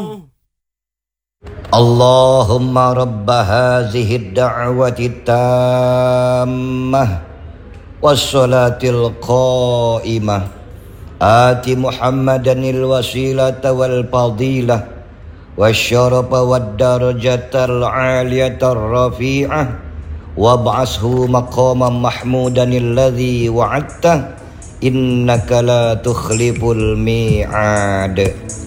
Allahumma rabba hazihi ad-da'wati tammah wassalatil qa'imah ati Muhammadanil wasilata wal fadilah wasyarafa wad darajatal 'aliyatar rafi'ah wab'ashu maqaman mahmudanil ladzi wa'adta innaka la tukhliful mi'ad.